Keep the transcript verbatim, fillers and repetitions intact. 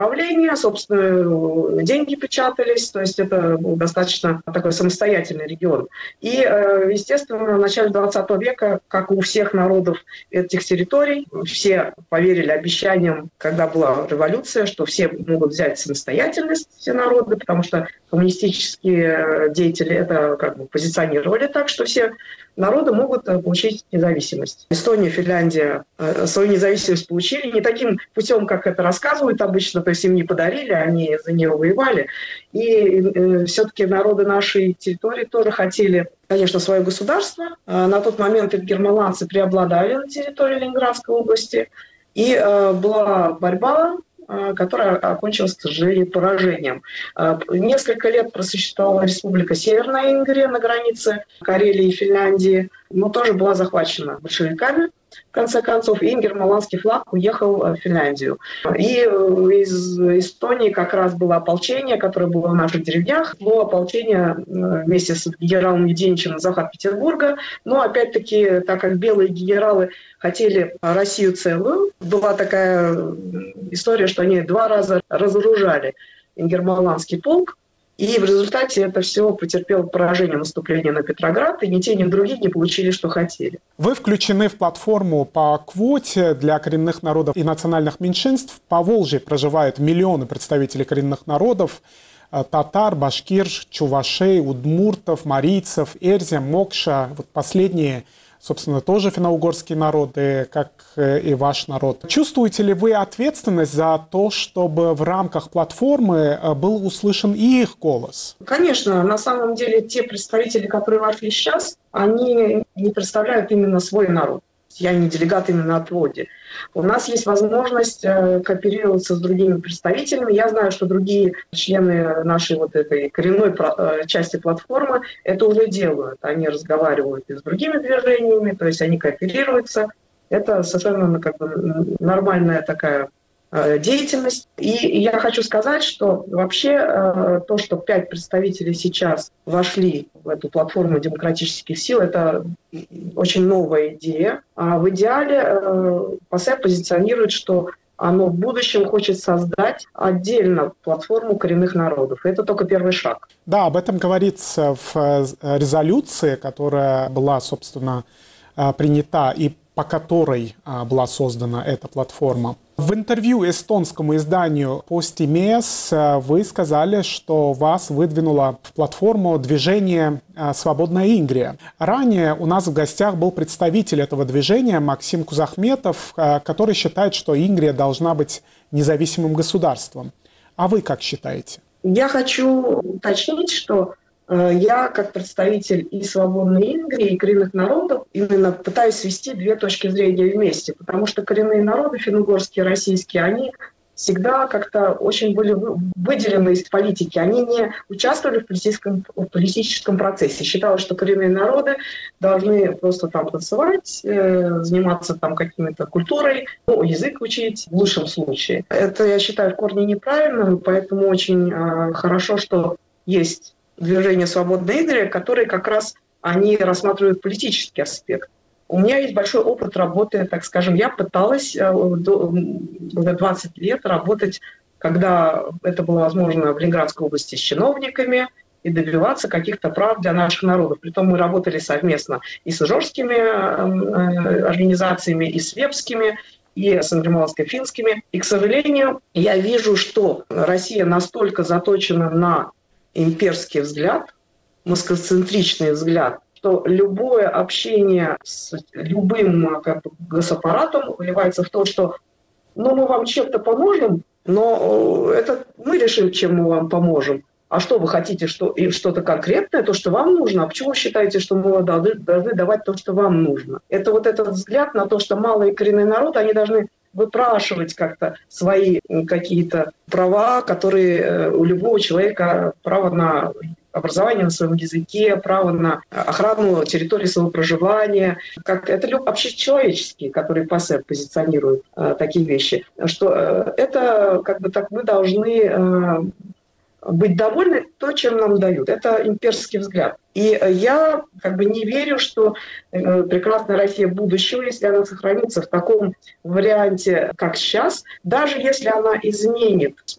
правления, собственно, деньги печатались, то есть это был достаточно такой самостоятельный регион. И, естественно, в начале двадцатого века, как у всех народов этих территорий, все поверили обещаниям, когда была революция, что все могут взять самостоятельность, все народы, потому что коммунистические деятели это как бы позиционировали так, что все народы могут получить независимость. Эстония, Финляндия свою независимость получили не таким путем, как это рассказывают обычно, то есть им не подарили, они за нее воевали. И все-таки народы нашей территории тоже хотели, конечно, свое государство. На тот момент германландцы преобладали на территории Ленинградской области. И была борьба, которая окончилась, к сожалению, поражением. Несколько лет просуществовала республика Северная Ингрия на границе Карелии и Финляндии, но тоже была захвачена большевиками, в конце концов, и германландский флаг уехал в Финляндию. И из Эстонии как раз было ополчение, которое было в наших деревнях. Было ополчение вместе с генералом Юденичем на захват Петербурга. Но опять-таки, так как белые генералы хотели Россию целую, была такая история, что они два раза разоружали германландский полк. И в результате это все потерпело поражение наступления на Петроград, и ни те, ни другие не получили, что хотели. Вы включены в платформу по квоте для коренных народов и национальных меньшинств. По Волжье проживают миллионы представителей коренных народов: татар, башкир, чувашей, удмуртов, марийцев, эрзя, мокша. Вот последние, собственно, тоже финно-угорские народы, как и ваш народ. Чувствуете ли вы ответственность за то, чтобы в рамках платформы был услышан и их голос? Конечно, на самом деле те представители, которые вошли сейчас, они не представляют именно свой народ. Я не делегат именно от ВОДИ. У нас есть возможность кооперироваться с другими представителями. Я знаю, что другие члены нашей вот этой коренной части платформы это уже делают. Они разговаривают и с другими движениями, то есть они кооперируются. Это совершенно как бы нормальная такая деятельность. И я хочу сказать, что вообще то, что пять представителей сейчас вошли в эту платформу демократических сил, это очень новая идея. А в идеале ПАСЕ позиционирует, что оно в будущем хочет создать отдельно платформу коренных народов. Это только первый шаг. Да, об этом говорится в резолюции, которая была, собственно, принята и по которой была создана эта платформа. В интервью эстонскому изданию «Постимес» вы сказали, что вас выдвинуло в платформу движение «Свободная Ингрия». Ранее у нас в гостях был представитель этого движения Максим Кузахметов, который считает, что Ингрия должна быть независимым государством. А вы как считаете? Я хочу уточнить, что я, как представитель и свободной Ингрии, и коренных народов, именно пытаюсь свести две точки зрения вместе, потому что коренные народы, финно-угорские, российские, они всегда как-то очень были выделены из политики. Они не участвовали в политическом, в политическом процессе. Считалось, что коренные народы должны просто там танцевать, э, заниматься там какими-то культурой, ну, язык учить в лучшем случае. Это, я считаю, в корне неправильным, поэтому очень э, хорошо, что есть движение «Свободная Ингрия», которые как раз они рассматривают политический аспект. У меня есть большой опыт работы, так скажем, я пыталась уже двадцать лет работать, когда это было возможно в Ленинградской области с чиновниками, и добиваться каких-то прав для наших народов. Притом мы работали совместно и с ижорскими организациями, и с вепскими, и с андрималско-финскими. И, к сожалению, я вижу, что Россия настолько заточена на имперский взгляд, москвоцентричный взгляд, что любое общение с любым как бы, госаппаратом выливается в то, что ну, мы вам чем-то поможем, но это мы решим, чем мы вам поможем. А что вы хотите, что, и что-то конкретное, то, что вам нужно? А почему вы считаете, что мы должны, должны давать то, что вам нужно? Это вот этот взгляд на то, что малые коренные народы, они должны выпрашивать как-то свои какие-то права, которые у любого человека, право на образование на своем языке, право на охрану территории своего проживания. Как, это общечеловеческие, которые ПАСЕ позиционируют э, такие вещи. Что э, это как бы так мы должны э, быть довольны то, чем нам дают. Это имперский взгляд. И я как бы не верю, что э, прекрасная Россия будущего, если она сохранится в таком варианте, как сейчас, даже если она изменит